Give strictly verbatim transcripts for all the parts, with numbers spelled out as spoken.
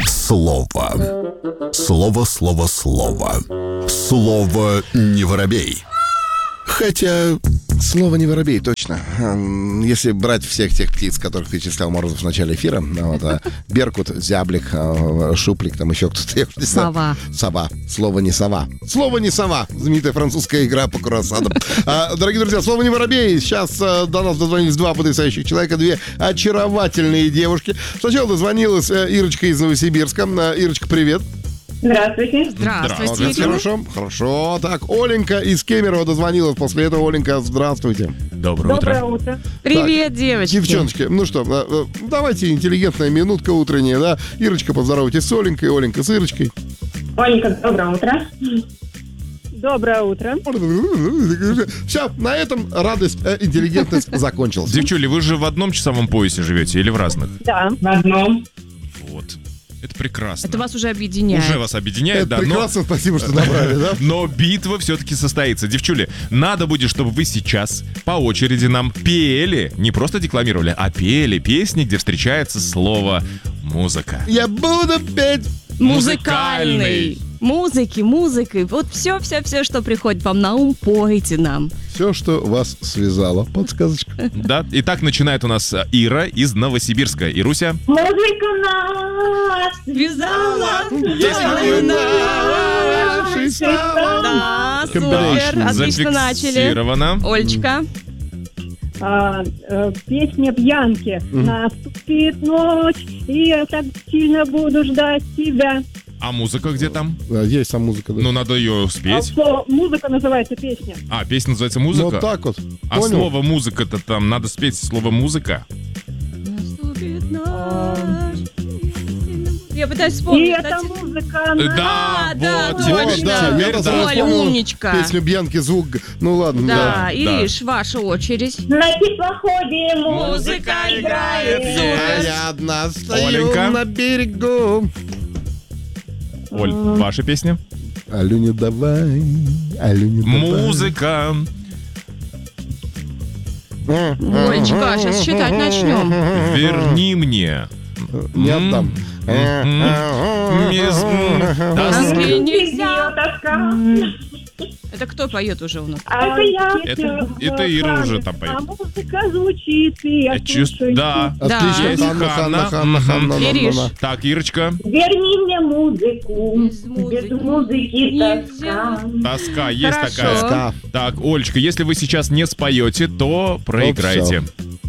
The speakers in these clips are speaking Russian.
Слово. Слово, слово, слово. Слово не воробей. Хотя... Слово не воробей, точно. Если брать всех тех птиц, которых перечислял Морозов в начале эфира, вот, а, беркут, зяблик, а, шуплик, там еще кто-то. Я не знаю. Сова. Сова. Слово не сова. Слово не сова. Знаменитая французская игра по круассанам. А, дорогие друзья, слово не воробей. Сейчас а, до нас дозвонились два потрясающих человека, две очаровательные девушки. Сначала дозвонилась а, Ирочка из Новосибирска. А, Ирочка, привет. Здравствуйте. Здравствуйте. Здравствуйте. Хорошо, хорошо. Так, Оленька из Кемерово дозвонилась. После этого, Оленька, здравствуйте. Доброе утро. Доброе утро. Привет, Так, девочки. девчоночки, ну что, а, а, давайте интеллигентная минутка утренняя, да? Ирочка, поздоровайтесь с Оленькой, Оленька с Ирочкой. Оленька, доброе утро. Доброе утро. Все, на этом радость, э, интеллигентность закончилась. Девчули, вы же в одном часовом поясе живете или в разных? Да. В одном. Вот. Это прекрасно. Это вас уже объединяет. Уже вас объединяет, Это да. но- прекрасно, спасибо, что набрали, да? Но битва все-таки состоится. Девчули, надо будет, чтобы вы сейчас по очереди нам пели, не просто декламировали, а пели песни, где встречается слово «музыка». Я буду петь. Музыкальный. Музыки, музыкой. Вот все-все-все, что приходит вам на ум, пойте нам. Все, что вас связало. Подсказочка. Да? Итак, начинает у нас Ира из Новосибирска. Ируся? Музыка нас Связала. Наши слова. Да, супер. Combination. Отлично начали. Зафиксировано. Олечка. А, э, песня «Бьянки». Наступит ночь, и я так сильно буду ждать тебя. А музыка где там? Да, есть там музыка. Да. Ну, надо ее А спеть. что, музыка называется песня. А, песня называется Ну, «Музыка»? вот так вот. А Понял? слово «музыка»-то там, надо спеть слово «музыка». Наступит ночь. Я пытаюсь И вспомнить. эта кстати. музыка Да, А, да, вот, точно. теперь, да, я теперь, даже да. Оля, вспомнил умничка. Песню Бьянки, звук. Ну ладно, Да, да. Ириш, ваша очередь. на теплоходе. Музыка играет. А Супер. я одна стою Оленька. на берегу. Оль, ваша песня? Алю, не давай. Алю, не давай. Музыка. Олечка, сейчас считать начнем. Верни мне. Не отдам. Мисс- Тоски нельзя. Тоска. Это кто поет уже у нас? Это я. Это, это Ира уже там А поет. музыка звучит, и я Я чувств- слушаю. Да. Отлично. Есть. Ханна, Ханна, Ханна. Ханна, Ханна. Мгм. Ириш. Ханна. Так, Ирочка. Верни мне музыку. Без музыки. Без музыки Нельзя. тоска. Тоска, есть Хорошо. такая. Тоска. Так, Олечка, если вы сейчас не споете, то проиграете.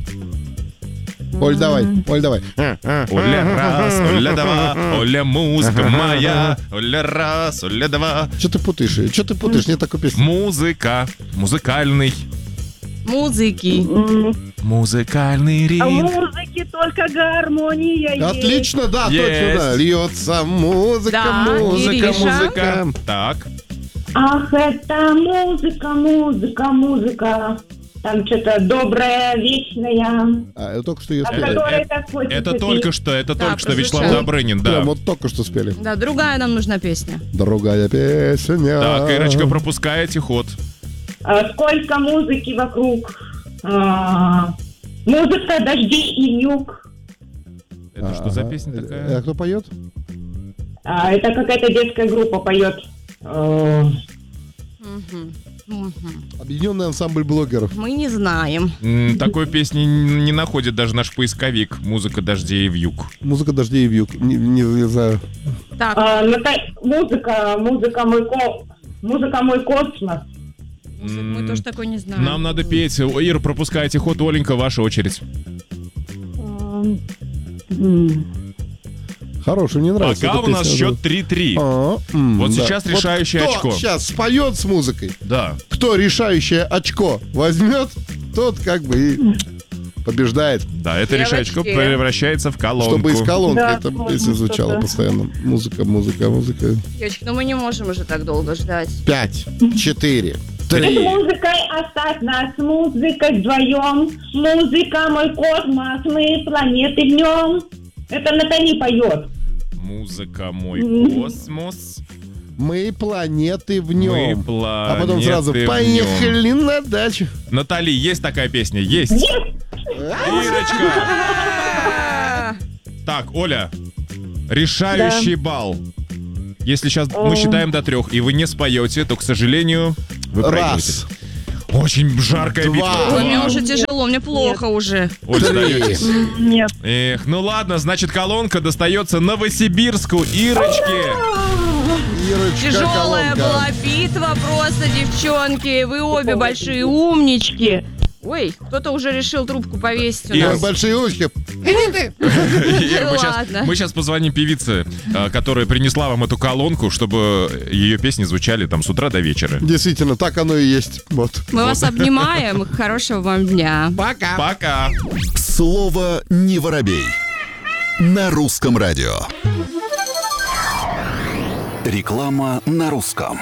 Оль, давай, Оль, давай. Оля раз, Оля два, Оля музыка моя, Оля раз, Оля два. Что ты путаешь? Что ты путаешь? Нет такой песни. Музыка, музыкальный, Музыки. М, музыкальный А в ритм. музыке только гармония есть. Отлично, да, Есть. точно, да. Льется музыка, Да, музыка, Ириша. музыка. Так, Ах, это музыка, музыка, музыка. Там что-то доброе, вечное. А, это только что ее От спели. которой так хочется это пить. только что, это Да, только что Вячеслав прозвучало. Добрынин, да. Прям вот только что спели. Да, другая нам нужна песня. Другая песня. Так, Ирочка, пропускаете ход. А, сколько музыки вокруг. А, музыка дождей и вьюг. Это что за Ага. песня А такая? кто поет? А, это какая-то детская группа поет. А, Мгм. Мгм. Объединенный ансамбль блогеров. Мы не знаем. М, Такой песни не находит даже наш поисковик. Музыка дождей и вьюг. Музыка дождей и вьюг. Не, не, не знаю. Так, а, Ната- музыка, музыка мой ко... музыка мой космос. музык мы тоже такой не знаем. Нам надо петь. О, Ир, пропускайте ход. Оленька, ваша очередь. М, м. Хороший, мне нравится. Пока эта у нас песня. счет три-три. А, м, Вот да. сейчас решающее кто очко. сейчас споет с музыкой, Да. кто решающее очко возьмет, тот как бы и побеждает. Да, это Девочки. решаечко превращается в колонку. Чтобы из колонки Да, эта можно песня звучала что-то. постоянно. Музыка, музыка, музыка. Девочки, ну мы не можем уже так долго ждать. Пять, четыре, С три. музыкой оставь нас, с музыкой вдвоем. Музыка мой космос, мы планеты в нем. Это Натали поет. Музыка мой космос. Мы планеты в нем. Мы А потом планеты сразу в нем. поехали на дачу. Натали, есть такая песня? Есть. Ирочка. Так, Оля, решающий балл. Если сейчас мы считаем до трех, и вы не споете, то, к сожалению, вы проигрываете. Раз. Очень жаркая Два. битва. Ой, мне уже тяжело, мне плохо уже. Оль, сдаетесь. Нет. Эх, ну ладно, значит, колонка достается Новосибирску. Ирочке. Ирочка, Тяжелая колонка. была битва просто, девчонки. Вы обе большие умнички. Ой, кто-то уже решил трубку повесить у И- Ой, нас. большие ушки. Ир, мы щас- Ладно. Мы сейчас позвоним певице, э, которая принесла вам эту колонку, чтобы ее песни звучали там с утра до вечера. Действительно, так оно и есть. Вот. Мы вас обнимаем. Хорошего вам дня. Пока. Пока. Слово «не воробей» на русском радио. Реклама на русском.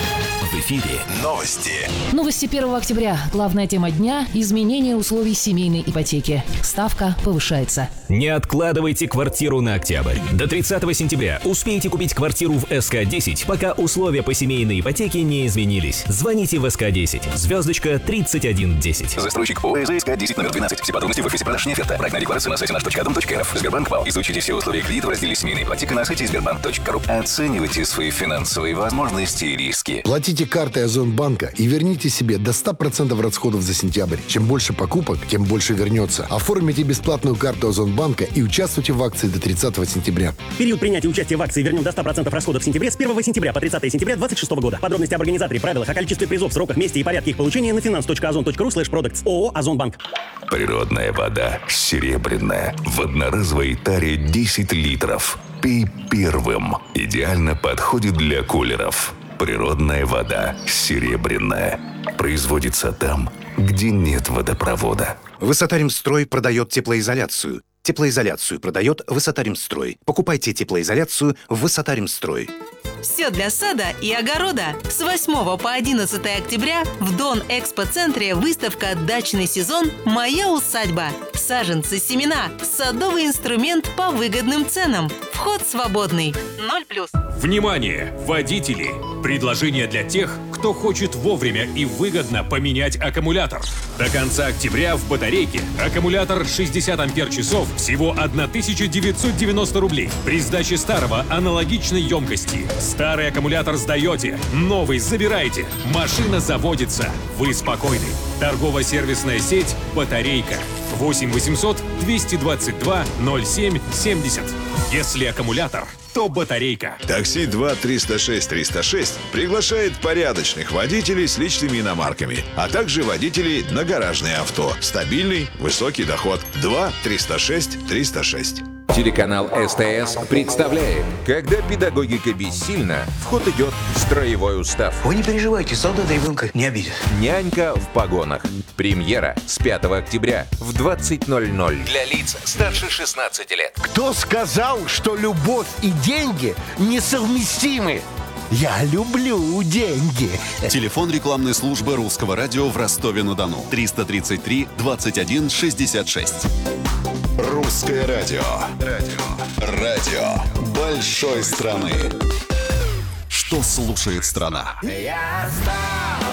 В эфире новости. Новости первого октября. Главная тема дня – изменение условий семейной ипотеки. Ставка повышается. Не откладывайте квартиру на октябрь. До тридцатого сентября успейте купить квартиру в эс ка десять, пока условия по семейной ипотеке не изменились. Звоните в эс ка десять. Звездочка тридцать один десять. Застройщик ООО эс ка десять номер двенадцать. Все подробности в офисе продаж «Неоферта». Проектная декларация на сайте наш точка дом точка рф. Сбербанк ВАЛ. Изучите все условия кредита в разделе «Семейная ипотека» на сайте сбербанк точка ру. Оценивайте свои финансовые возможности и риски. Платите картой Озонбанка и верните себе до ста процентов расходов за сентябрь. Чем больше покупок, тем больше вернется. Оформите бесплатную карту Озонбанка и участвуйте в акции до тридцатого сентября. Период принятия участия в акции вернем до ста процентов расходов в сентябре с первого сентября по тридцатое сентября двадцать шестого года. Подробности об организаторе, правилах, о количестве призов, сроках, месте и порядке их получения на финанс точка озон точка ру слэш продактс. ООО «Озонбанк». Природная вода серебряная в одноразовой таре десять литров. Пей первым. Идеально подходит для кулеров. Природная вода серебряная. Производится там, где нет водопровода. Высотаримстрой продает теплоизоляцию. Теплоизоляцию продает Высотаримстрой. Покупайте теплоизоляцию в Высотаримстрой. Все для сада и огорода. С восьмого по одиннадцатое октября в Дон-Экспо-центре выставка «Дачный сезон. Моя усадьба». Саженцы, семена, садовый инструмент по выгодным ценам. Вход свободный. Ноль плюс. Внимание, водители! Предложение для тех, кто хочет вовремя и выгодно поменять аккумулятор. До конца октября в батарейке аккумулятор шестьдесят ампер-часов всего тысяча девятьсот девяносто рублей. При сдаче старого аналогичной емкости. Старый аккумулятор сдаете, новый забираете. Машина заводится. Вы спокойны. Торгово-сервисная сеть «Батарейка». восемь восемьсот двести двадцать два ноль семь семьдесят. Если аккумулятор, то батарейка. Такси два триста шесть триста шесть приглашает порядочных водителей с личными иномарками, а также водителей на гаражные авто. Стабильный, высокий доход. два триста шесть триста шесть. Телеканал СТС представляет, когда педагогика бессильна, в ход идет строевой устав. Вы не переживайте, солдата ребенка не обидит. Нянька в погонах. Премьера с пятого октября в двадцать ноль ноль. Для лиц старше шестнадцати лет. Кто сказал, что любовь и деньги несовместимы? Я люблю деньги. Телефон рекламной службы русского радио в Ростове-на-Дону. триста тридцать три двадцать один шестьдесят шесть. Русское радио. Радио. Радио большой страны. Что слушает страна? Я стал